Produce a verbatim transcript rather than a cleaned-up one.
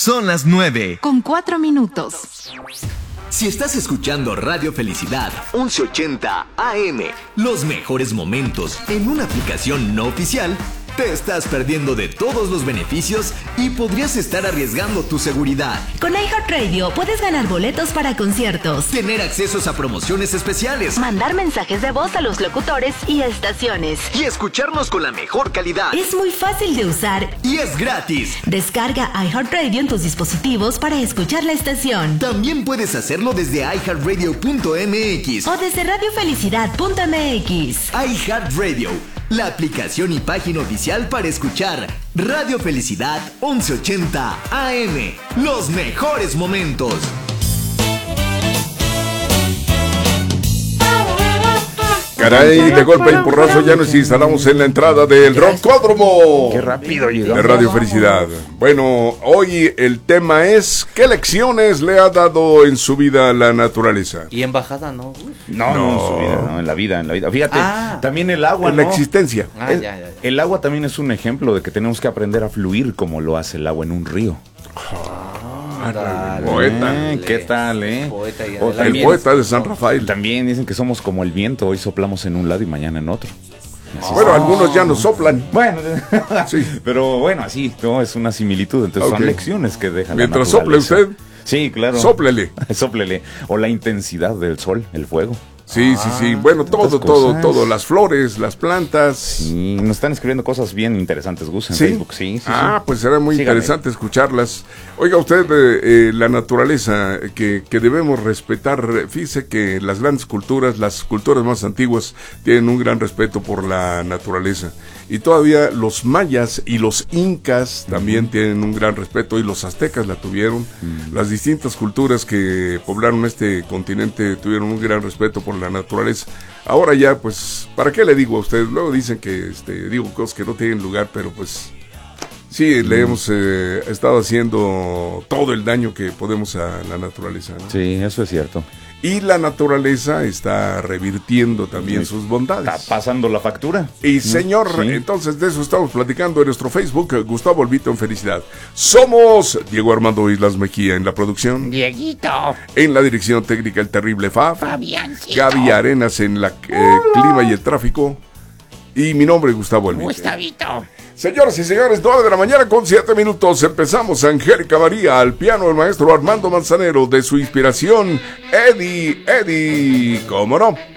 Son las nueve. Con cuatro minutos. Si estás escuchando Radio Felicidad once ochenta A M, los mejores momentos en una aplicación no oficial, te estás perdiendo de todos los beneficios y podrías estar arriesgando tu seguridad. Con iHeartRadio puedes ganar boletos para conciertos, tener accesos a promociones especiales, mandar mensajes de voz a los locutores y estaciones, y escucharnos con la mejor calidad. Es muy fácil de usar y es gratis. Descarga iHeartRadio en tus dispositivos para escuchar la estación. También puedes hacerlo desde i heart radio punto m x o desde radio felicidad punto m x. iHeartRadio, la aplicación y página oficial para escuchar Radio Felicidad once ochenta A M. Los mejores momentos. Caray, de golpe y porrazo ya nos instalamos en la entrada del Rocódromo. Qué rápido llegamos. De Radio Felicidad. Bueno, hoy el tema es ¿qué lecciones le ha dado en su vida la naturaleza? Y en bajada, ¿no? No, no, no, en su vida, no, en la vida, en la vida. Fíjate, ah, también el agua, en ¿no? la existencia. Ah, es, ya, ya, ya. El agua también es un ejemplo de que tenemos que aprender a fluir como lo hace el agua en un río. Ah, poeta. Eh, ¿Qué tal, eh? Poeta y O El también, poeta de San Rafael. también dicen que somos como el viento, hoy soplamos en un lado y mañana en otro. Así Bueno, es. algunos ya nos soplan. Bueno, Sí. pero bueno, así, no, es una similitud, entonces Ok. son lecciones que dejan Mientras la sople naturaleza. usted, Sí, claro. sóplele. Sóplele. O la intensidad del sol, el fuego. Sí, sí, sí. Bueno, todo, tantas todo, cosas. todo. Las flores, las plantas. Sí, nos están escribiendo cosas bien interesantes, Gus, en ¿Sí? Facebook. Sí, sí, Ah, sí. pues será muy Sígame. interesante escucharlas. Oiga usted, eh, eh, la naturaleza que, que debemos respetar. Fíjese que las grandes culturas, las culturas más antiguas, tienen un gran respeto por la naturaleza. Y todavía los mayas y los incas también uh-huh. tienen un gran respeto, y los aztecas la tuvieron. Uh-huh. Las distintas culturas que poblaron este continente tuvieron un gran respeto por la naturaleza. Ahora ya, pues, ¿para qué le digo a usted? Luego dicen que este, digo cosas que no tienen lugar, pero pues sí, le hemos eh, estado haciendo todo el daño que podemos a la naturaleza, ¿no? Sí, eso es cierto. Y la naturaleza está revirtiendo también sí. sus bondades. Está pasando la factura. Y señor, sí. entonces de eso estamos platicando en nuestro Facebook, Gustavo Olvito en Felicidad. Somos Diego Armando Islas Mejía en la producción. Dieguito. En la dirección técnica el terrible Fab. Fabiancito. Gaby Arenas en la eh, clima y el tráfico. Y mi nombre es Gustavo Olvito. Gustavito. Señoras y señores, nueve de la mañana con siete minutos. Empezamos. Angélica María, al piano el maestro Armando Manzanero, de su inspiración, Eddie, Eddie, ¿cómo no?